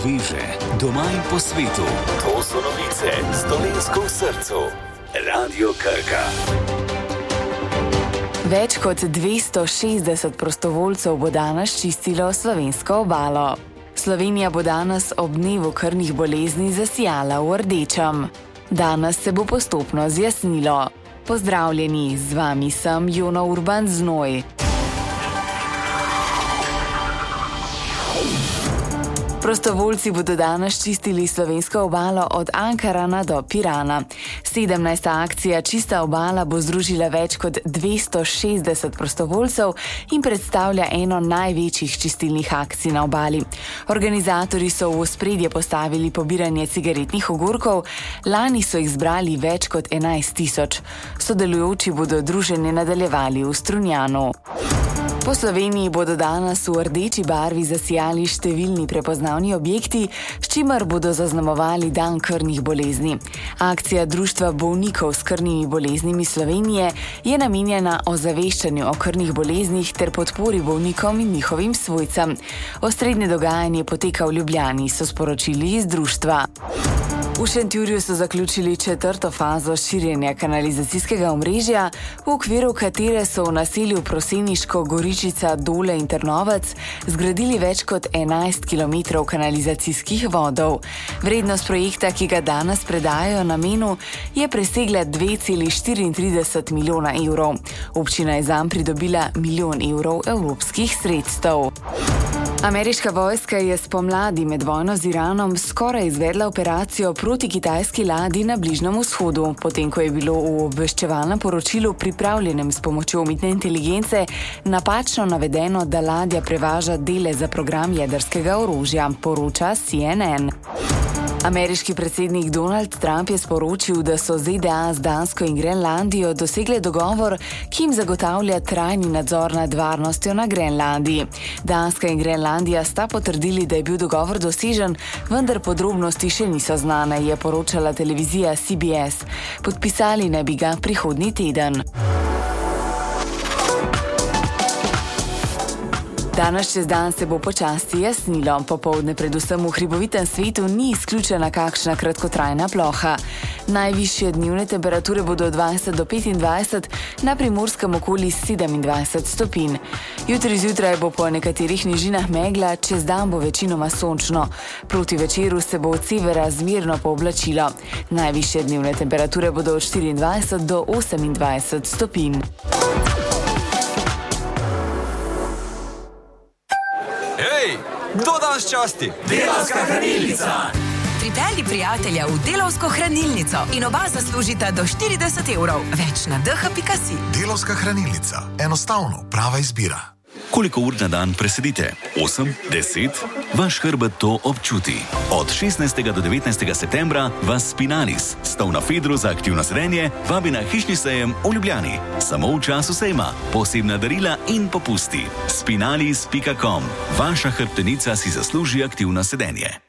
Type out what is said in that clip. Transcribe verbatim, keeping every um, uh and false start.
sveže, doma in po svetu. To so novice z Dolenjsko v srcu. Radio Krka. Več kot dvesto šestdeset prostovoljcev bo danes čistilo slovensko obalo. Slovenija bo danes ob dnevu krvnih bolezni zasijala v rdečem. Danes se bo postopno zjasnilo. Pozdravljeni, z vami sem Jona Urban Znoj. Prostovoljci bodo danes čistili slovensko obalo od Ankarana do Pirana. sedemnajsta akcija Čista obala bo združila več kot dvesto šestdeset prostovoljcev in predstavlja eno največjih čistilnih akcij na obali. Organizatorji so v ospredje postavili pobiranje cigaretnih ogorkov, lani so jih zbrali več kot enajst tisoč. Sodelujoči bodo druženje nadaljevali v Strunjanu. Po Sloveniji bodo danes v rdeči barvi zasijali številni prepoznavni objekti, s čimer bodo zaznamovali dan krvnih bolezni. Akcija Društva bolnikov s krvnimi boleznimi Slovenije je namenjena ozaveščanju o krvnih boleznih ter podpori bolnikom in njihovim svojcem. Osrednje dogajanje poteka v Ljubljani, so sporočili iz društva. V Šentjurju so zaključili četrto fazo širjenja kanalizacijskega omrežja, v okviru katere so v naselju Proseniško, Goričica, Dole in Trnovec zgradili več kot enajst kilometrov kanalizacijskih vodov. Vrednost projekta, ki ga danes predajajo namenu, je presegla dve celi štiriintrideset milijona evrov. Občina je zanj pridobila milijon evrov evropskih sredstev. Ameriška vojska je spomladi med vojno z Iranom skoraj izvedla operacijo proti kitajski ladji na Bližnjem vzhodu, potem ko je bilo v obveščevalnem poročilu pripravljenem s pomočjo umetne inteligence napačno navedeno, da ladja prevaža dele za program jedrskega orožja, poroča C N N. Ameriški predsednik Donald Trump je sporočil, da so Z D A z Dansko in Grenlandijo dosegle dogovor, ki jim zagotavlja trajni nadzor nad varnostjo na Grenlandiji. Danska in Grenlandija sta potrdili, da je bil dogovor dosežen, vendar podrobnosti še niso znane, je poročala televizija C B S. Podpisali naj bi ga prihodnji teden. Danes čez dan se bo počasi jasnilo. Popoldne predvsem v hribovitem svetu ni izključena kakšna kratkotrajna ploha. Najvišje dnevne temperature bodo od dvajset do petindvajset, na Primorskem okoli sedemindvajset stopinj. Jutri zjutraj bo po nekaterih nižinah megla, čez dan bo večinoma sončno. Proti večeru se bo od severa zmerno pooblačilo. Najvišje dnevne temperature bodo od štiriindvajset do osemindvajset stopinj. Hej, kdo danes časti? Delavska hranilnica! Pripelji prijatelja v Delavsko hranilnico in oba zaslužita do štirideset evrov. Več na d h pika si. Delavska hranilnica. Enostavno, prava izbira. Koliko ur na dan presedite? osem, deset? Vaš hrbet to občuti. Od šestnajstega do devetnajstega septembra vas Spinalis, stavna Fedro za aktivno sedenje, vabi na hišni sejem v Ljubljani. Samo v času sejma, posebna darila in popusti. spinalis pika com. Vaša hrbtenica si zasluži aktivno sedenje.